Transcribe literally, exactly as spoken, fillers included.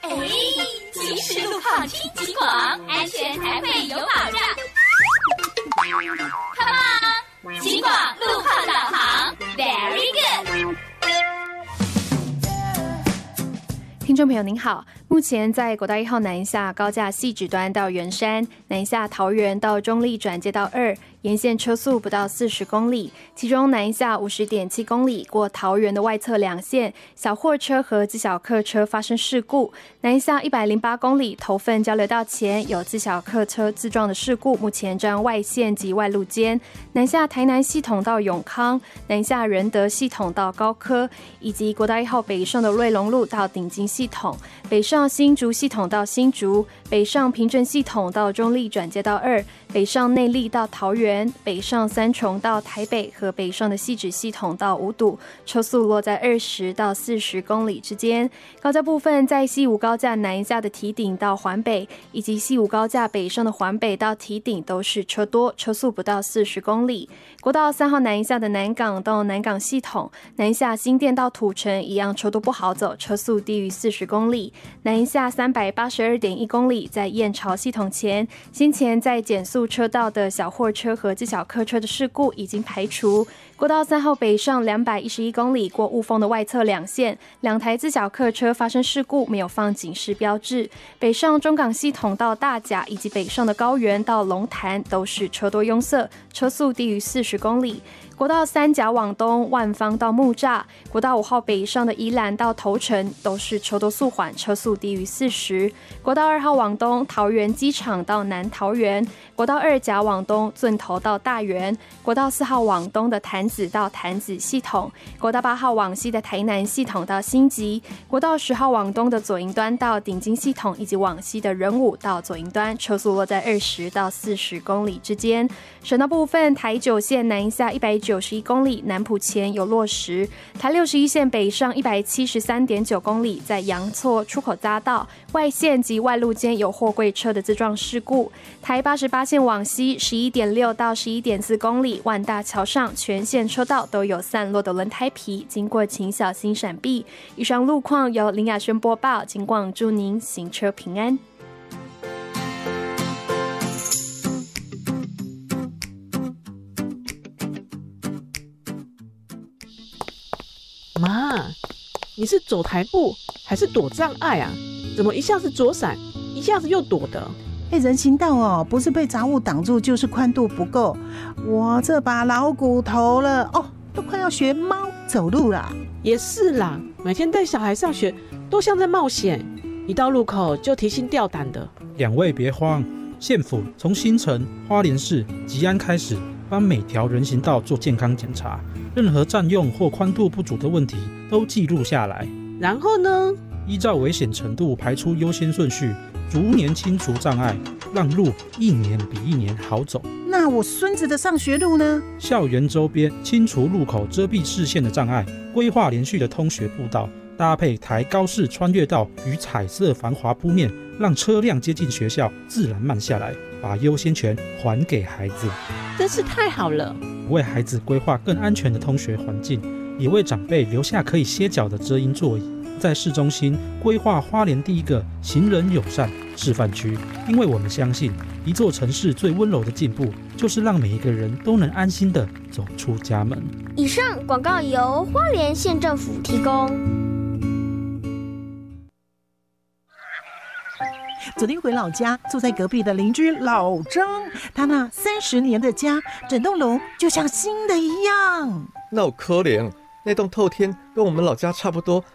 哎，其实路况听警广，安全才会有保障。Come on， 警广路况导航 ，Very good。 听众朋友您好，目前在国道一号南下高架汐止端到圆山，南下桃园到中立转接到二，沿线车速不到四十公里，其中南下五十点七公里过桃园的外侧两线，小货车和自小客车发生事故；南下一百零八公里头份交流道前有自小客车自撞的事故，目前占外线及外路间。南下台南系统到永康，南下仁德系统到高科，以及国道一号北上的瑞隆路到顶金系统，北上新竹系统到新竹，北上平镇系统到中立转接到二，北上内壢到桃园，北上三重到台北和北上的汐止系统到五堵，车速落在二十到四十公里之间。高架部分在西武高架南下的堤顶到环北，以及西武高架北上的环北到堤顶都是车多，车速不到四十公里。国道三号南下的南港到南港系统，南下新店到土城一样车多不好走，车速低于四十公里。南下三百八十二点一公里，在燕巢系统前，先前在减速车道的小货车和自小客车的事故已经排除。国道三号北上两百一十一公里过雾峰的外侧两线，两台自小客车发生事故，没有放警示标志。北上中港系统到大甲以及北上的高原到龙潭都是车多拥塞，车速低于四十公里。国道三甲往东，万芳到木栅；国道五号北上的宜兰到头城都是车多速缓，车速低于四十。国道二号往东，桃园机场到南桃园；国道二甲往东，圳头到大园；国道四号往东的潭子到潭子系统；国道八号往西的台南系统到新集；国道十号往东的左营端到顶金系统，以及往西的仁武到左营端，车速落在二十到四十公里之间。省道部分，台九线南下一百九十一公里，南埔前有落石；台六十一线北上一百七十三点九公里，在阳错出口匝道外线及外路间有货柜车的自撞事故；台八十八线往西十一点六到十一点四公里，万大桥上全线车道都有散落的轮胎皮，经过请小心闪避。以上路况由林雅轩播报，警广祝您行车平安。 妈，你是走台步还是躲障碍啊？怎么一下子左闪，一下子又躲的？ 哎，人行道哦，不是被杂物挡住，就是宽度不够。我这把老骨头了哦，都快要学猫走路啦。 也是啦，每天带小孩上学都像在冒险，一到路口就提心吊胆的。 两位别慌，县府从新城、花莲市、吉安开始，帮每条人行道做健康检查。任何占用或宽度不足的问题都记录下来， 然后呢， 依照危险程度排出优先顺序，逐年清除障碍，让路一年比一年好走。 那我孙子的上学路呢？ 校园周边清除路口遮蔽视线的障碍，规划连续的通学步道，搭配台高式穿越道与彩色防滑铺面，让车辆接近学校自然慢下来，把优先权还给孩子。 真是太好了， 为孩子规划更安全的通学环境，也为长辈留下可以歇脚的遮阴座椅。在市中心规划花莲第一个行人友善示范区，因为我们相信，一座城市最温柔的进步，就是让每一个人都能安心地走出家门。 以上广告由花莲县政府提供。 昨天回老家，住在隔壁的邻居老张，他那三十年的家，整栋楼就像新的一样。 那我可怜，那栋透天跟我们老家差不多，